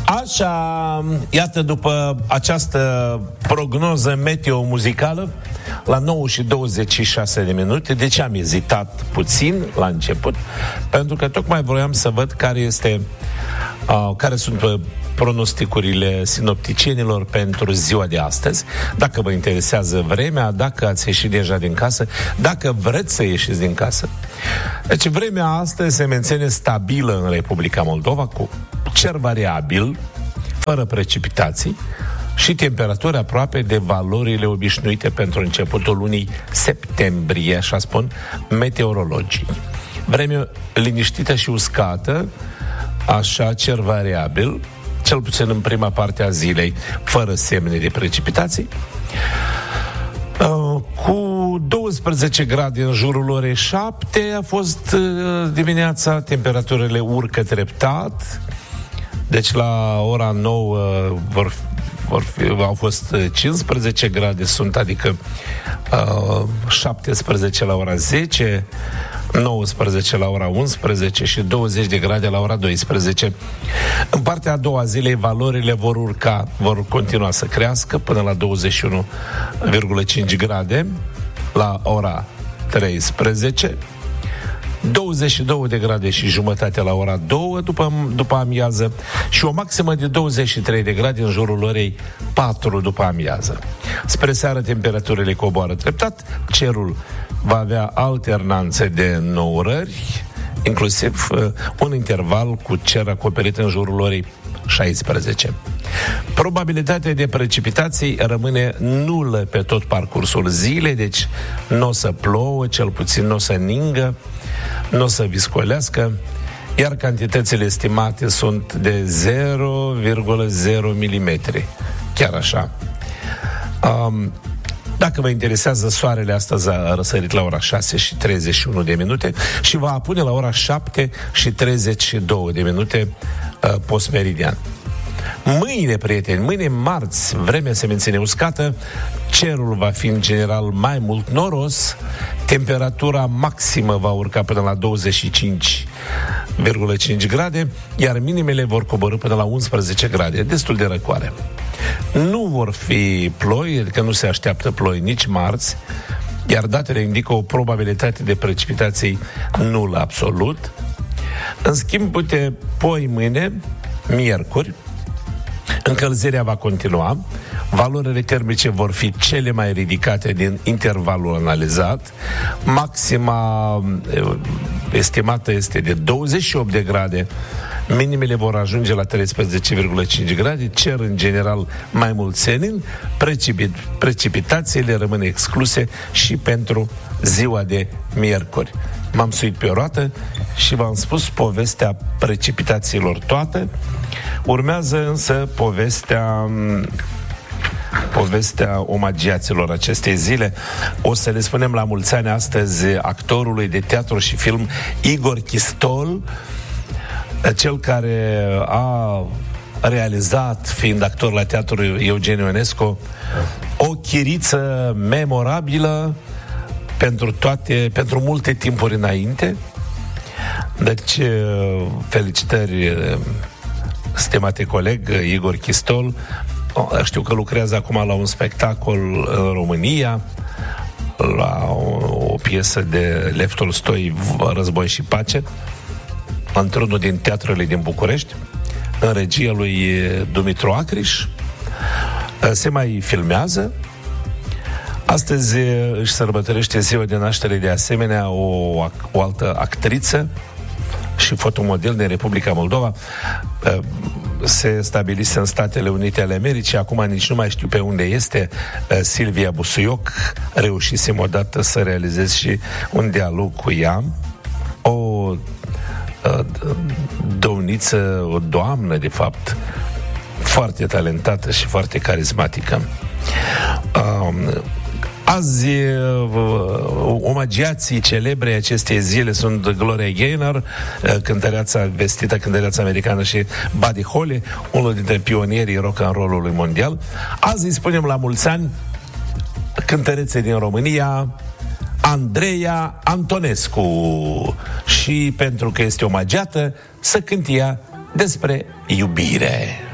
Așa, iată, după această prognoză meteo-muzicală, la 9 și 26 de minute, de ce am ezitat puțin la început? Pentru că tocmai vroiam să văd care sunt pronosticurile sinopticienilor pentru ziua de astăzi, dacă vă interesează vremea, dacă ați ieșit deja din casă, dacă vreți să ieșiți din casă. Deci vremea astăzi se menține stabilă în Republica Moldova, cu cer variabil, fără precipitații și temperaturi aproape de valorile obișnuite pentru începutul lunii septembrie, așa spun meteorologii. Vreme liniștită și uscată, așa, cer variabil, cel puțin în prima parte a zilei, fără semne de precipitații, cu 12 grade în jurul orei 7 a fost dimineața, temperaturile urcă treptat, deci la ora 9 au fost 15 grade, adică 17 la ora 10, 19 la ora 11 și 20 de grade la ora 12. În partea a doua zilei valorile vor continua să crească până la 21,5 grade la ora 13, 22 de grade și jumătate la ora 2 după amiază și o maximă de 23 de grade în jurul orei 4 după amiază. Spre seară temperaturile coboară treptat, cerul va avea alternanțe de înnourări, inclusiv un interval cu cer acoperit în jurul orei 16. Probabilitatea de precipitații rămâne nulă pe tot parcursul zilei, deci nu o să plouă, cel puțin nu o să ningă, nu o să viscolească, iar cantitățile estimate sunt de 0,0 mm. Chiar așa. Dacă vă interesează, soarele astăzi a răsărit la ora 6 și 31 de minute și va apune la ora 7 și 32 de minute postmeridian. Mâine, prieteni, mâine marți, vremea se menține uscată, cerul va fi în general mai mult noros, temperatura maximă va urca până la 25,5 grade, iar minimele vor coborî până la 11 grade, destul de răcoare. Nu vor fi ploi, adică nu se așteaptă ploi nici marți, iar datele indică o probabilitate de precipitații nulă absolut. În schimb, mâine, miercuri, încălzirea va continua, valorile termice vor fi cele mai ridicate din intervalul analizat, maxima estimată este de 28 de grade, minimele vor ajunge la 13,5 grade, cer în general mai mult senin, precipitațiile rămân excluse și pentru ziua de miercuri. M-am suit pe o roată și v-am spus povestea precipitațiilor toate. Urmează însă povestea omagiaților acestei zile. O să le spunem la mulți ani astăzi actorului de teatru și film Igor Chistol, cel care a realizat, fiind actor la teatrul Eugen Ionescu, o chiriță memorabilă pentru multe timpuri înainte. Deci, felicitări, stimate coleg Igor Chistol. Știu că lucrează acum la un spectacol în România, la o piesă de Lev Tolstoi, Război și Pace, într-unul din teatrele din București, în regia lui Dumitru Acriș. Se mai filmează. Astăzi își sărbătorește ziua de naștere de asemenea o altă actriță și fotomodel din Republica Moldova. Se stabilise în Statele Unite ale Americii, acum nici nu mai știu pe unde este. Silvia Busuioc. Reușisem odată să realizez și un dialog cu ea. O domniță, o doamnă, de fapt, foarte talentată și foarte carismatică. Azi, omagiații celebre acestei zile sunt Gloria Gaynor, cântăreața americană, și Buddy Holly, unul dintre pionierii rock and roll-ului mondial. Azi îi spunem la mulți ani cântărețe din România, Andreea Antonescu. Și pentru că este omagiată, să cânte ea despre iubire.